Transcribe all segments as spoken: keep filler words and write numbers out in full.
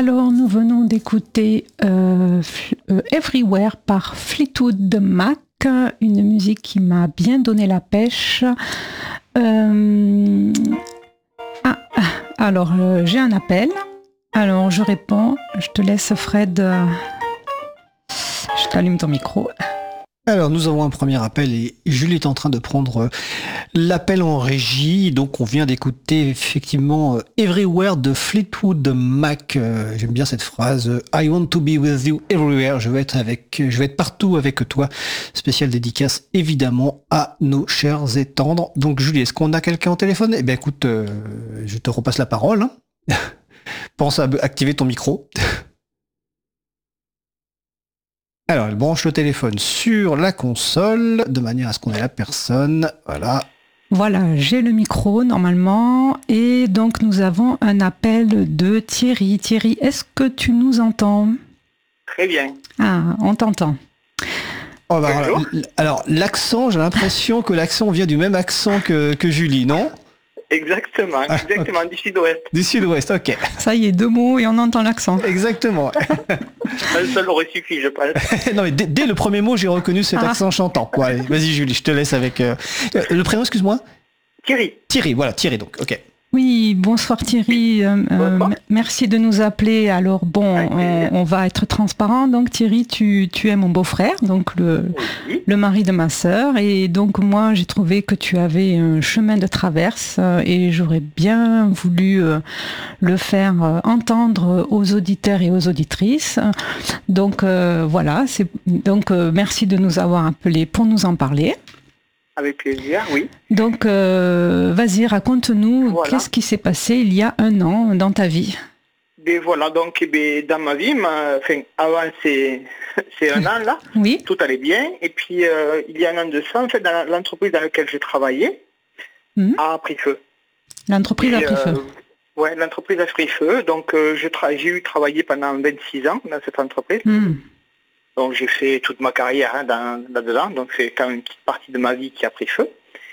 Alors, nous venons d'écouter euh, euh, Everywhere par Fleetwood Mac, une musique qui m'a bien donné la pêche. Euh... Ah, alors, euh, j'ai un appel. Alors, je réponds. Je te laisse, Fred. Je t'allume ton micro. Alors, nous avons un premier appel et Julie est en train de prendre l'appel en régie. Donc, on vient d'écouter effectivement Everywhere de Fleetwood Mac. Euh, j'aime bien cette phrase. I want to be with you everywhere. Je vais être avec, je vais être partout avec toi. Spéciale dédicace évidemment à nos chers et tendres. Donc, Julie, est-ce qu'on a quelqu'un au téléphone? Eh bien, écoute, euh, je te repasse la parole. Hein. Pense à activer ton micro. Alors, elle branche le téléphone sur la console, de manière à ce qu'on ait la personne. Voilà. Voilà, j'ai le micro normalement. Et donc, nous avons un appel de Thierry. Thierry, est-ce que tu nous entends? Très bien. Ah, on t'entend. Oh bah, alors, alors, l'accent, j'ai l'impression que l'accent vient du même accent que, que Julie, non? Exactement, exactement, du sud-ouest. Du sud-ouest, ok. Ça y est, deux mots et on entend l'accent. Exactement. Un seul aurait suffi, je pense. Non, mais dès, dès le premier mot, j'ai reconnu cet Ah. accent chantant. Bon, allez, vas-y, Julie, je te laisse avec... Euh, le prénom, excuse-moi? Thierry. Thierry, voilà, Thierry, donc, ok. Oui, bonsoir Thierry, euh, Bonsoir. euh, merci de nous appeler. Alors bon, on, on va être transparent. Donc Thierry, tu, tu es mon beau-frère, donc le, Oui. le mari de ma sœur. Et donc moi, j'ai trouvé que tu avais un chemin de traverse euh, et j'aurais bien voulu euh, le faire euh, entendre aux auditeurs et aux auditrices. Donc euh, voilà, c'est, donc euh, merci de nous avoir appelés pour nous en parler. Avec plaisir, oui. Donc, euh, vas-y, raconte-nous, Voilà. qu'est-ce qui s'est passé il y a un an dans ta vie? Et voilà, donc eh bien, dans ma vie, ma, enfin, avant c'est, c'est un an là, Oui, tout allait bien. Et puis euh, il y a un an de ça, en fait, dans l'entreprise dans laquelle je travaillais, Mhm. a pris feu. l'entreprise a Et, pris feu. euh, ouais, l'entreprise a pris feu. Donc euh, je tra- j'ai eu travaillé pendant vingt-six ans dans cette entreprise. Mhm. Donc j'ai fait toute ma carrière hein, dans, là-dedans, donc c'est quand même une petite partie de ma vie qui a pris feu.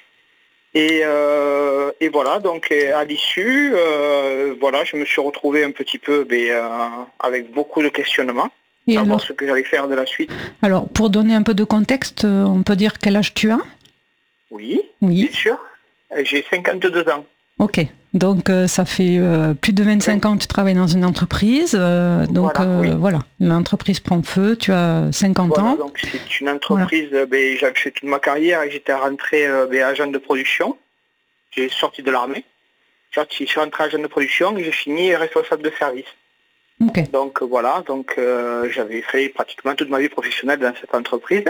Et, euh, et voilà, donc à l'issue, euh, voilà, je me suis retrouvé un petit peu ben, euh, avec beaucoup de questionnements, Et savoir alors, ce que j'allais faire de la suite. alors, pour donner un peu de contexte, euh, on peut dire quel âge tu as? Oui, Oui, bien sûr. J'ai cinquante-deux ans. ok. Donc, euh, ça fait euh, plus de vingt-cinq ans que tu travailles dans une entreprise. euh, donc, Voilà, euh, oui. voilà, l'entreprise prend feu, tu as cinquante Voilà, ans. donc c'est une entreprise, ben, j'avais fait toute ma carrière et j'étais rentré euh, ben, agent de production. J'ai sorti de l'armée. Je suis rentré agent de production et j'ai fini responsable de service. Ok. Donc euh, voilà, donc euh, j'avais fait pratiquement toute ma vie professionnelle dans cette entreprise.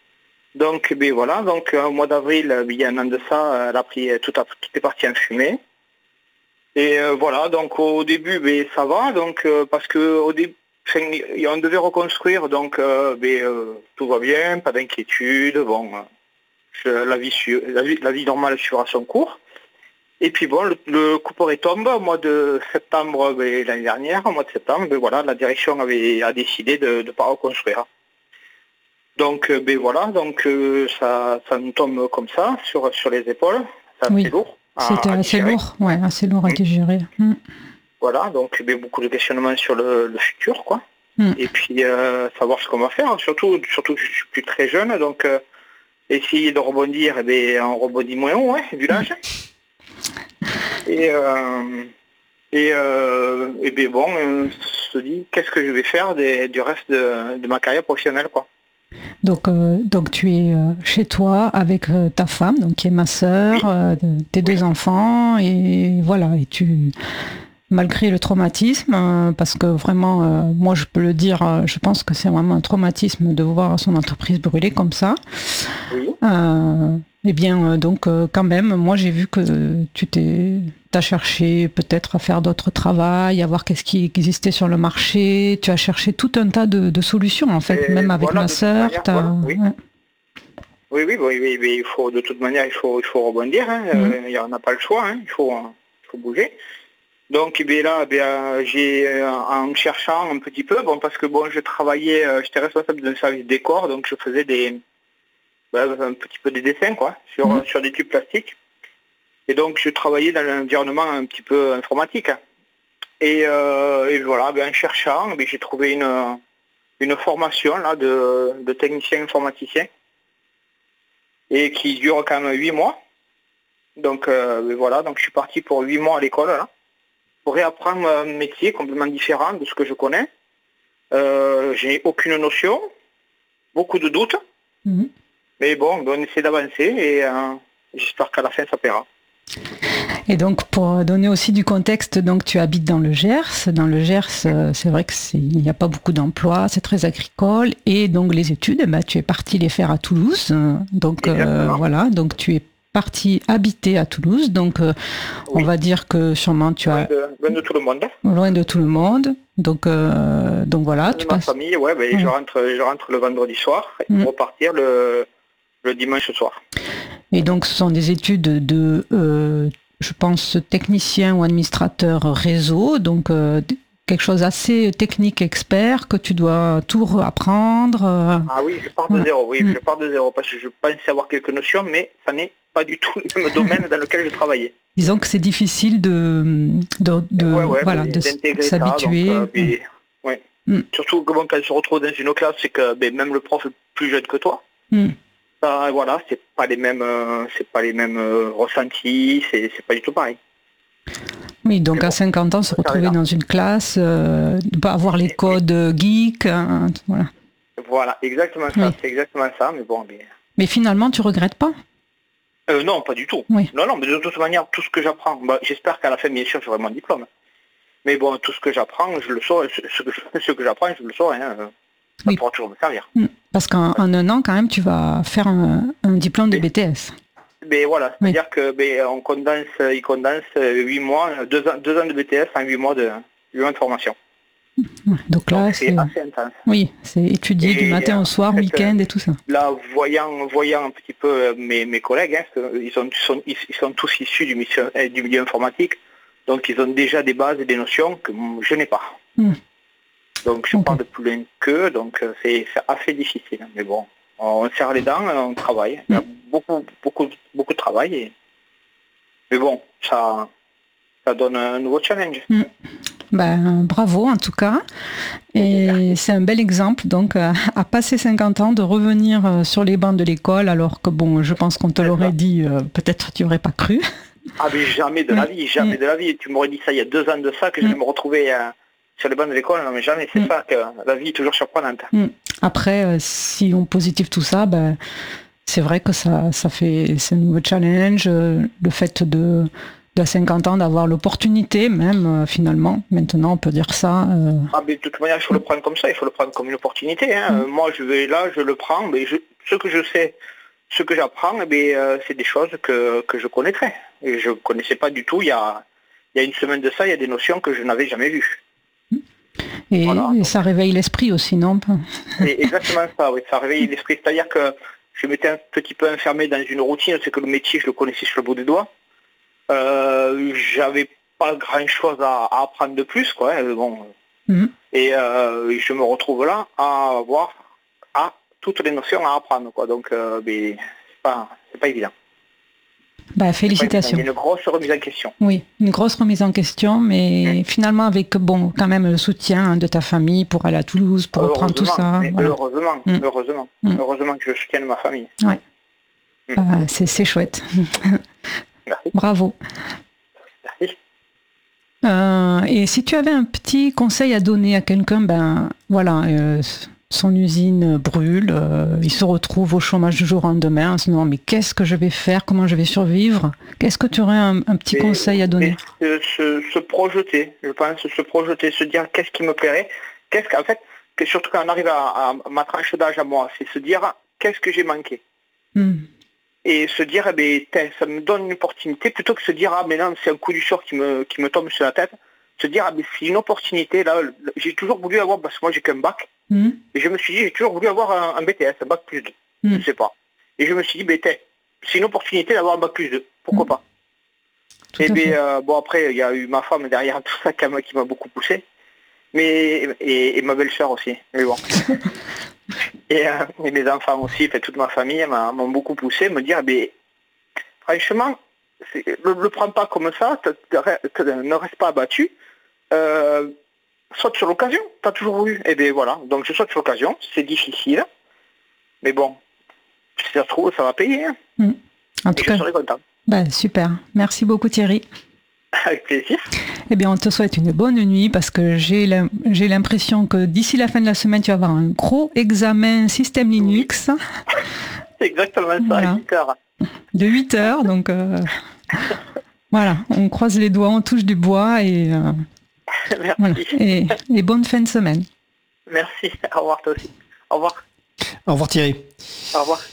Donc ben voilà, donc euh, au mois d'avril, euh, il y a un an de ça, elle a pris tout, à, tout est parti en fumée. Et euh, voilà, donc au début, ben ça va, donc euh, parce que au début, on devait reconstruire, donc euh, ben, euh, tout va bien, pas d'inquiétude, bon, euh, je- la vie su- la vie, la vie normale suivra son cours. Et puis bon, le, le couperet tombe au mois de septembre ben, l'année dernière, au mois de septembre, ben voilà, la direction avait a décidé de ne pas reconstruire. Donc euh, ben voilà, donc euh, ça, ça nous tombe comme ça sur, sur les épaules, c'est assez Oui. lourd. à- C'était à assez digérer. lourd, ouais, assez lourd à Mm. digérer. Mm. Voilà, donc ben, beaucoup de questionnements sur le, le futur, quoi. Mm. Et puis euh, savoir ce qu'on va faire, surtout, surtout que je suis plus très jeune, donc euh, essayer de rebondir, eh ben, on rebondit moins haut, ouais, vu l'âge. Et, euh, et, euh, et bien bon, on se dit qu'est-ce que je vais faire des- du reste de, de ma carrière professionnelle, quoi. Donc, euh, donc tu es euh, chez toi avec euh, ta femme, donc qui est ma sœur, Oui. euh, de- tes deux enfants, et voilà, et tu, malgré le traumatisme, euh, parce que vraiment, euh, moi je peux le dire, euh, je pense que c'est vraiment un traumatisme de voir son entreprise brûler comme ça. Oui. Euh, eh bien, euh, donc euh, quand même, moi j'ai vu que tu t'es, t'as cherché peut-être à faire d'autres travails, à voir qu'est-ce qui existait sur le marché. Tu as cherché tout un tas de, de solutions en fait, Et même avec voilà, ma de toute sœur. manière, t'as- voilà, oui. ouais. Oui, oui, oui, oui, oui, il faut, de toute manière, il faut, il faut rebondir, hein. Mhm. Euh, il y on n'a pas le choix, hein. il, faut, euh, il faut bouger. Donc eh bien, là, eh bien, j'ai, euh, en cherchant un petit peu, bon, parce que bon, je travaillais, euh, j'étais responsable d'un service décor, donc je faisais des, ben, un petit peu des dessins, quoi, sur, Mhm. sur des tubes plastiques. Et donc je travaillais dans l'environnement un petit peu informatique. Et, euh, et voilà, ben, en cherchant, ben, j'ai trouvé une, une formation là, de, de technicien informaticien et qui dure quand même huit mois. Donc euh, ben, voilà, donc je suis parti pour huit mois à l'école là, pour réapprendre un métier complètement différent de ce que je connais. Euh, j'ai aucune notion, beaucoup de doutes, mmh. mais bon, on essaie d'avancer et euh, j'espère qu'à la fin ça paiera. Et donc, pour donner aussi du contexte, donc tu habites dans le Gers. Dans le Gers, c'est vrai qu'il n'y a pas beaucoup d'emplois, c'est très agricole. Et donc, les études, bah, tu es parti les faire à Toulouse. Donc, euh, voilà, donc tu es parti habiter à Toulouse. Donc, euh, oui. on va dire que sûrement tu as... Loin de, loin de tout le monde. Loin de tout le monde. Donc, euh, donc voilà. Tu ma passes... famille, ouais, ben, mmh. je, rentre, je rentre le vendredi soir et mmh. pour repartir le, le dimanche soir. Et donc, ce sont des études de... Euh, je pense, technicien ou administrateur réseau, donc euh, quelque chose assez technique, expert, que tu dois tout apprendre. Euh... Ah oui, je pars de zéro, oui, mmh. je pars de zéro, parce que je pensais avoir quelques notions, mais ça n'est pas du tout le même domaine dans lequel je travaillais. Disons que c'est difficile de, de, de, ouais, ouais, voilà, de s'habituer. Ça, donc, euh, puis, ouais. mmh. Surtout que bon, quand je se retrouve dans une classe, c'est que ben, même le prof est plus jeune que toi. Mmh. Ça, voilà, c'est pas les mêmes, euh, c'est pas les mêmes euh, ressentis, c'est, c'est pas du tout pareil. Oui, donc mais à bon, cinquante ans, se retrouver dans une classe, euh, ne pas avoir les codes mais, geeks, hein, voilà. Voilà, exactement ça, oui. c'est exactement ça, mais bon. Mais, mais finalement, tu regrettes pas ? euh, Non, pas du tout. Oui. Non, non, mais de toute manière, tout ce que j'apprends, bah, j'espère qu'à la fin, bien sûr, j'aurai mon diplôme. Mais bon, tout ce que j'apprends, je le saurai, ce, ce, que, je, ce que j'apprends, je le saurai. Hein. Ça oui. pourra toujours me servir. Parce qu'en en un an, quand même, tu vas faire un, un diplôme de B T S. Mais voilà, c'est-à-dire oui. que ben, on condense, il condense huit mois, deux ans, deux ans de B T S en huit mois de, huit mois de formation. Donc là, Donc, c'est, c'est assez intense. Oui, c'est étudier et du matin au soir, fait, week-end et tout ça. Là, voyant, voyant un petit peu mes, mes collègues, hein, ils, sont, ils, sont, ils sont tous issus du, mission, du milieu informatique, donc ils ont déjà des bases et des notions que je n'ai pas. Mm. Donc je okay. parle de plus loin qu'eux, donc c'est, c'est assez difficile. Mais bon, on serre les dents, on travaille. Il y a beaucoup, beaucoup, beaucoup de travail. Et... Mais bon, ça, ça donne un nouveau challenge. Mmh. Ben, bravo en tout cas. Et c'est un bel exemple, donc à, à passer cinquante ans, de revenir sur les bancs de l'école, alors que bon, je pense qu'on te l'aurait dit, euh, peut-être tu n'aurais pas cru. Ah mais jamais de la vie, jamais mmh. de la vie. Tu m'aurais dit ça il y a deux ans de ça, que mmh. je vais me retrouver... Euh... sur les bancs de l'école, non mais jamais, c'est mmh. ça, que la vie est toujours surprenante. Mmh. Après, euh, si on positive tout ça, ben, c'est vrai que ça, ça fait, c'est un nouveau challenge, euh, le fait de, de cinquante ans d'avoir l'opportunité même, euh, finalement, maintenant on peut dire ça. Euh... Ah mais de toute manière, il faut mmh. le prendre comme ça, il faut le prendre comme une opportunité. Hein. Mmh. Moi je vais là, je le prends, mais je, ce que je sais, ce que j'apprends, eh bien, euh, c'est des choses que, que je connaîtrais. Et je ne connaissais pas du tout, il y, a, il y a une semaine de ça, il y a des notions que je n'avais jamais vues. Et, voilà, et ça réveille l'esprit aussi, non ? C'est exactement ça, oui, ça réveille l'esprit. C'est-à-dire que je m'étais un petit peu enfermé dans une routine, c'est que le métier, je le connaissais sur le bout des doigts. Euh, j'avais pas grand-chose à, à apprendre de plus, quoi. Bon. Mm-hmm. Et euh, je me retrouve là à avoir à toutes les notions à apprendre, quoi. Donc, euh, mais c'est pas, c'est pas évident. Bah, félicitations. Il y a une grosse remise en question. Oui, une grosse remise en question, mais mmh. finalement avec bon quand même le soutien de ta famille pour aller à Toulouse, pour reprendre tout ça. Voilà. Heureusement, mmh. heureusement, mmh. heureusement que je soutienne ma famille. Ouais. Mmh. Bah, c'est, c'est chouette. Merci. Bravo. Merci. Euh, et si tu avais un petit conseil à donner à quelqu'un, ben voilà. Euh, son usine brûle, euh, il se retrouve au chômage du jour au lendemain en se disant mais qu'est-ce que je vais faire, comment je vais survivre ? Qu'est-ce que tu aurais un, un petit mais, conseil à donner ? se, se, se projeter, je pense, se projeter, se dire qu'est-ce qui me plairait, qu'est-ce qu'en fait, que surtout quand on arrive à, à ma tranche d'âge à moi, c'est se dire qu'est-ce que j'ai manqué. Mm. Et se dire eh bien, ça me donne une opportunité, plutôt que se dire ah mais non, c'est un coup du sort qui me, qui me tombe sur la tête, se dire ah mais c'est une opportunité, là, j'ai toujours voulu avoir, parce que moi j'ai qu'un bac. Mmh. Et je me suis dit, j'ai toujours voulu avoir un, un B T S, un bac plus deux. Mmh. Je ne sais pas. Et je me suis dit, ben, c'est une opportunité d'avoir un bac plus deux. Pourquoi mmh. pas ? Tout Et bien, euh, bon, après, il y a eu ma femme derrière tout ça qui m'a, qui m'a beaucoup poussé. Mais, et, et ma belle-sœur aussi. Mais bon. et, euh, et mes enfants aussi, fait, toute ma famille m'a, m'ont beaucoup poussé, me dire, ben, franchement, ne le, le prends pas comme ça, te, te, te, ne reste pas abattu. euh, saute sur l'occasion, t'as toujours voulu. Et bien voilà, donc je saute sur l'occasion, c'est difficile, mais bon, si ça se trouve, ça va payer. Hein. Mmh. En tout Et cas, je serai content. bah, super. Merci beaucoup Thierry. Avec plaisir. Eh bien, on te souhaite une bonne nuit parce que j'ai l'im- j'ai l'impression que d'ici la fin de la semaine, tu vas avoir un gros examen système Linux C'est exactement ça, Voilà. huit heures. de huit heures. Donc, euh, voilà, on croise les doigts, on touche du bois et, euh, Merci. voilà. et, et bonne fin de semaine. Merci. Au revoir toi aussi. Au revoir. Au revoir Thierry. Au revoir.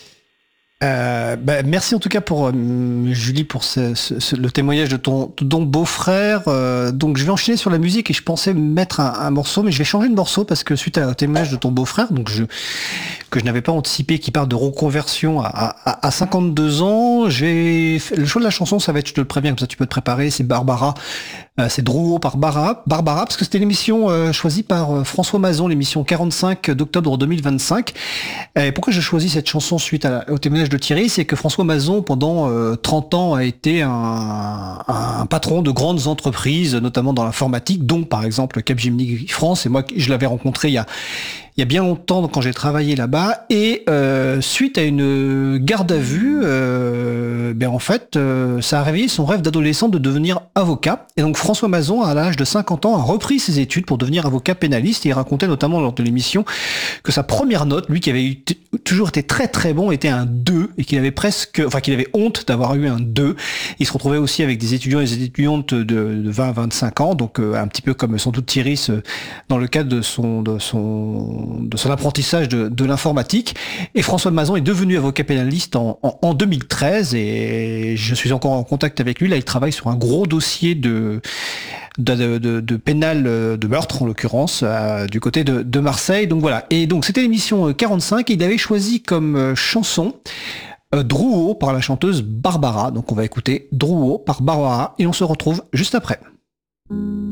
Euh, bah, merci en tout cas pour euh, Julie pour ce, ce- ce- le témoignage de ton, de ton beau-frère. Euh, donc je vais enchaîner sur la musique et je pensais mettre un, un morceau, mais je vais changer de morceau parce que suite à- au témoignage de ton beau-frère, donc je que je n'avais pas anticipé, qui parle de reconversion à, à, à cinquante-deux ans, j'ai fait- le choix de la chanson, ça va être, je te le préviens, comme ça tu peux te préparer, c'est Barbara, euh, c'est Drouot par Barbara, Barbara, parce que c'était l'émission euh, choisie par euh, François Mazon, l'émission quarante-cinq d'octobre deux mille vingt-cinq. Et pourquoi j'ai choisi cette chanson suite à la- au témoignage de Thierry, c'est que François Mazon, pendant euh, trente ans, a été un, un patron de grandes entreprises, notamment dans l'informatique, dont par exemple Capgemini France, et moi je l'avais rencontré il y a il y a bien longtemps quand j'ai travaillé là-bas, et euh, suite à une garde à vue, euh, ben en fait, euh, ça a réveillé son rêve d'adolescent de devenir avocat. Et donc François Mazon, à l'âge de cinquante ans, a repris ses études pour devenir avocat pénaliste, et il racontait notamment lors de l'émission que sa première note, lui qui avait eu t- toujours été très très bon, était un deux, et qu'il avait presque, enfin qu'il avait honte d'avoir eu un deux. Il se retrouvait aussi avec des étudiants et des étudiantes de, de vingt à vingt-cinq ans, donc euh, un petit peu comme sans doute Thierry ce- dans le cadre de son, de son de son apprentissage de, de l'informatique. Et François Mazon est devenu avocat pénaliste en, en, en deux mille treize, et je suis encore en contact avec lui. Là, il travaille sur un gros dossier de de, de, de, de pénal, de meurtre en l'occurrence, euh, du côté de, de Marseille. Donc voilà. Et donc c'était l'émission quarante-cinq, et il avait choisi comme euh, chanson euh, Drouot par la chanteuse Barbara. Donc on va écouter Drouot par Barbara, et on se retrouve juste après.